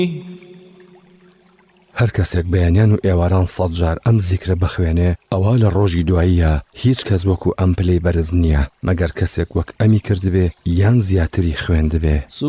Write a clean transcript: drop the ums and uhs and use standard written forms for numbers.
هەر کەسێک بەیانیان و ئێواران 100 جار ئەم زیکرە بخوێنێ ئەوە لە ڕۆژی دواییە هیچ کەس وەکو ئەم پلەی بەرز نییە مەگەر کەسێک وەک ئەمی کردبێ یان زیاتری خوێندبێ.